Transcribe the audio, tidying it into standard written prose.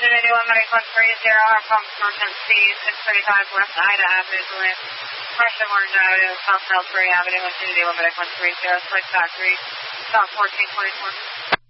Infinity 130, our pump Northern Speed, 635 West Ida Avenue, Deland. Pressure Orange Avenue, South Salisbury Avenue, Infinity 130, Select Factory, South 1424.